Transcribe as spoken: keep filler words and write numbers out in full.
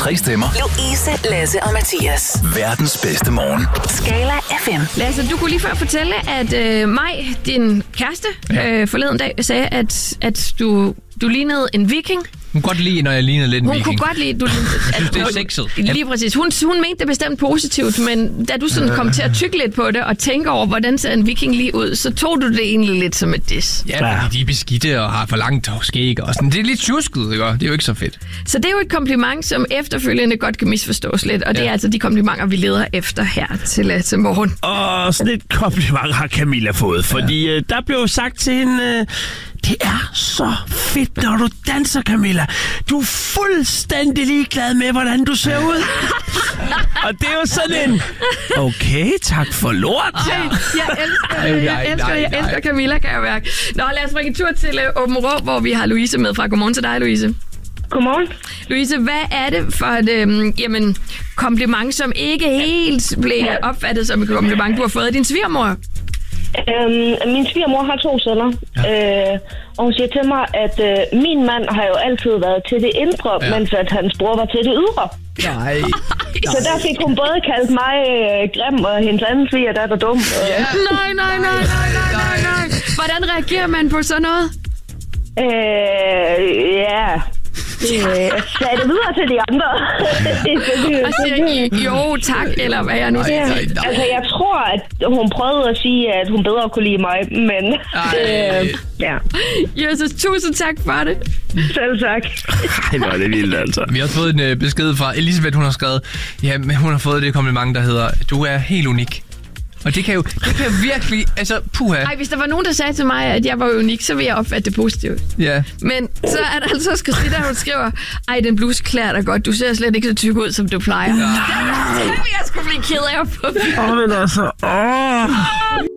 Tre stemmer. Louise, Lasse og Mathias. Verdens bedste morgen. Skala F M. Lasse, du kunne lige før fortælle, at øh, Maj, din kæreste, ja. øh, forleden dag sagde, at, at du, du lignede en viking. Hun kunne godt lide, når jeg lignede lidt en Hun viking. kunne godt lide, du lignede... Jeg synes, det er sexet. Lige præcis. Hun, hun mente det bestemt positivt, men da du sådan kom til at tykke lidt på det og tænke over, hvordan ser en viking lige ud, så tog du det egentlig lidt som et diss. Ja, fordi de er beskidte og har for langt skæg og sådan. Det er lidt tjusket, ikke? Det er jo ikke så fedt. Så det er jo et kompliment, som efterfølgende godt kan misforstås lidt, og det ja. er altså de komplimenter, vi leder efter her til, til morgen. Og sådan et kompliment har Camilla fået, fordi ja. øh, der blev sagt til hende... Øh, det er så fedt, når du danser, Camilla. Du er fuldstændig ligeglad med, hvordan du ser ud. Og det er jo sådan en... Okay, tak for lort. Ej, jeg elsker det. Jeg elsker det. Jeg elsker Camilla, kan jeg mærke. Nå, lad os bringe en tur til uh, Åben Rå, hvor vi har Louise med fra. Godmorgen til dig, Louise. Godmorgen. Louise, hvad er det for et øhm, jamen, kompliment, som ikke helt blev opfattet som et kompliment, du har fået af din svigermor? Øhm, min svigermor har to sønner, ja. øh, og hun siger til mig, at øh, min mand har jo altid været til det indre, ja. mens at hans bror var til det ydre. Nej. Så der fik hun både kaldt mig øh, grim, og hendes anden sviger, der er dum. Og... Ja. Nej, nej, nej, nej, nej, nej, nej. Hvordan reagerer man på sådan noget? Øh, ja... Jeg sagde det videre til de andre. Og siger jo tak, eller hvad jeg nu siger. Altså, jeg tror, at hun prøvede at sige, at hun bedre kunne lide mig, men... Øh, ja. Jesus, tusind tak for det. Selv tak. Ej, hvor er det vildt, altså. Vi har fået en øh, besked fra Elisabeth, hun har skrevet, ja, men hun har fået det kompliment, der hedder, du er helt unik. Og det kan jo det kan virkelig, altså, puha. Ej, hvis der var nogen, der sagde til mig, at jeg var unik, så ville jeg opfatte det positivt. Ja. Men så er der altså også der hun skriver, ej, den bluse klæder dig godt, du ser slet ikke så tyk ud, som du plejer. Ja. Det vil jeg sgu blive ked af på. Åh, men altså, åh.